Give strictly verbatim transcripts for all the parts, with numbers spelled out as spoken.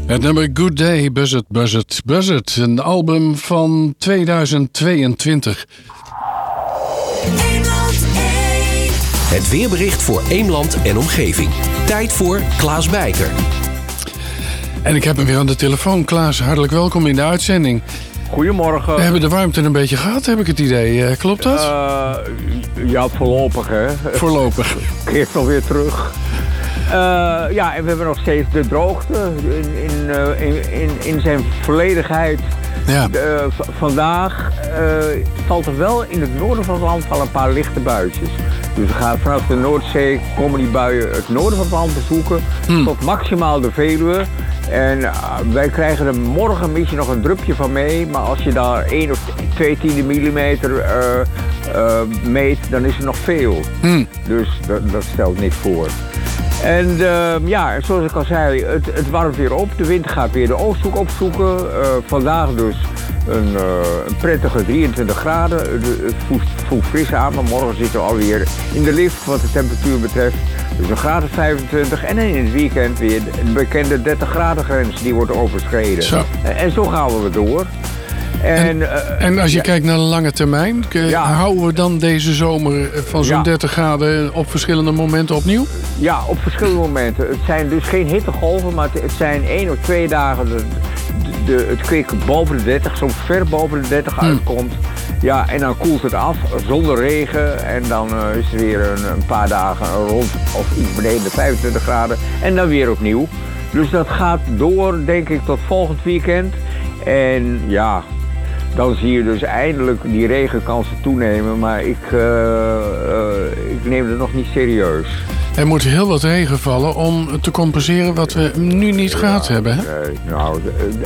Het nummer Good Day, Buzz It, Buzz It, Buzz It. Een album van tweeduizend tweeëntwintig. Het weerbericht voor Eemland en omgeving. Tijd voor Klaas Bijker. En ik heb hem weer aan de telefoon. Klaas, hartelijk welkom in de uitzending. Goedemorgen. We hebben de warmte een beetje gehad, heb ik het idee. Klopt dat? Uh, ja, voorlopig hè. Voorlopig. Keert wel weer terug. Uh, ja, en we hebben nog steeds de droogte in, in, uh, in, in, in zijn volledigheid. Ja. Uh, v- vandaag uh, valt er wel in het noorden van het land al een paar lichte buitjes. Dus we gaan vanaf de Noordzee komen die buien het noorden van het land bezoeken. Hmm. Tot maximaal de Veluwe. En uh, wij krijgen er morgen misschien nog een drupje van mee. Maar als je daar één of twee tiende millimeter uh, uh, meet, dan is het nog veel. Hmm. Dus dat, dat stelt niks voor. En uh, ja, zoals ik al zei, het, het warmt weer op. De wind gaat weer de oosthoek opzoeken. Uh, vandaag dus een, uh, een prettige drieëntwintig graden. Het voelt, voelt fris aan, maar morgen zitten we alweer in de lift wat de temperatuur betreft. Dus een graad of vijfentwintig en in het weekend weer de bekende dertig graden grens die wordt overschreden. Zo. En, en zo gaan we door. En, en, uh, en als je ja. kijkt naar de lange termijn, ja. houden we dan deze zomer van zo'n ja. dertig graden op verschillende momenten opnieuw? Ja, op verschillende momenten. Het zijn dus geen hittegolven, maar het zijn één of twee dagen de, de, de, het kwik boven de dertig, zo ver boven de dertig hmm. uitkomt. Ja, en dan koelt het af zonder regen en dan uh, is er weer een, een paar dagen rond of iets beneden de vijfentwintig graden en dan weer opnieuw. Dus dat gaat door, denk ik, tot volgend weekend. En ja, dan zie je dus eindelijk die regenkansen toenemen, maar ik, uh, uh, ik neem het nog niet serieus. Er moet heel wat regen vallen om te compenseren wat we nu niet ja, gehad hebben, hè? Nee, nou,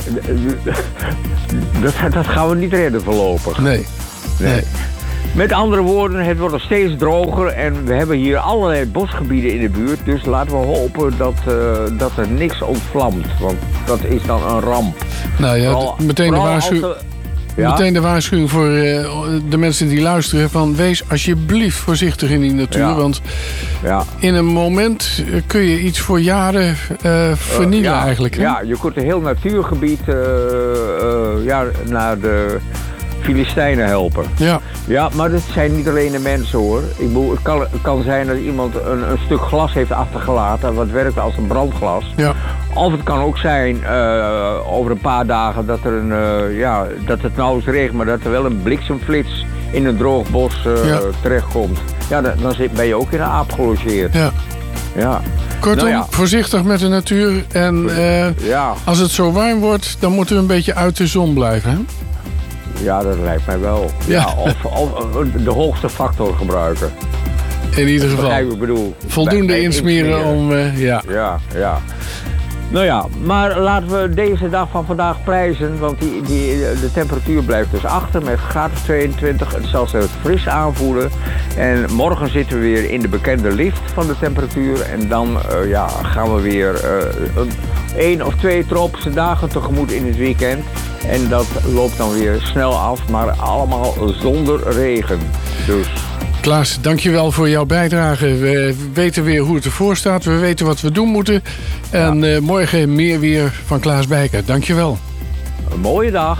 dat, dat gaan we niet redden voorlopig. Nee. nee. nee. Met andere woorden, het wordt nog steeds droger en we hebben hier allerlei bosgebieden in de buurt. Dus laten we hopen dat, uh, dat er niks ontvlamt, want dat is dan een ramp. Nou ja, vooral, meteen de waarschuwing. Ja? Meteen de waarschuwing voor uh, de mensen die luisteren van wees alsjeblieft voorzichtig in die natuur. Ja. Want ja. in een moment kun je iets voor jaren uh, vernielen uh, ja. eigenlijk. Hè? Ja, je kunt een heel natuurgebied uh, uh, ja, naar de Filistijnen helpen. Ja. Ja, maar dat zijn niet alleen de mensen hoor. Ik bedoel, het, kan, het kan zijn dat iemand een, een stuk glas heeft achtergelaten wat werkt als een brandglas. Ja. Of het kan ook zijn uh, over een paar dagen dat, er een, uh, ja, dat het nauwelijks regent, maar dat er wel een bliksemflits in een droog bos uh, ja. terechtkomt. Ja, dan, dan ben je ook in een aap gelogeerd. Ja. Ja. Kortom, nou ja. voorzichtig met de natuur. En uh, ja. als het zo warm wordt, dan moeten we een beetje uit de zon blijven, hè? Ja, dat lijkt mij wel. Ja. Ja, of, of de hoogste factor gebruiken. In ieder geval. Begrijp ik bedoel. Voldoende bij, insmeren, insmeren om... Uh, ja. ja, ja. Nou ja, maar laten we deze dag van vandaag prijzen. Want die, die, de temperatuur blijft dus achter met graad tweeëntwintig. Het zal zich fris aanvoelen. En morgen zitten we weer in de bekende lift van de temperatuur. En dan uh, ja, gaan we weer uh, een, één of twee tropische dagen tegemoet in het weekend. En dat loopt dan weer snel af, maar allemaal zonder regen. Dus... Klaas, dankjewel voor jouw bijdrage. We weten weer hoe het ervoor staat. We weten wat we doen moeten. En ja. uh, morgen meer weer van Klaas Bijker. Dankjewel. Een mooie dag.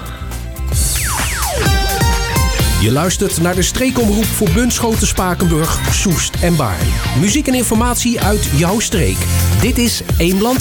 Je luistert naar de streekomroep voor Bunschoten, Spakenburg, Soest en Baarn. Muziek en informatie uit jouw streek. Dit is Eemland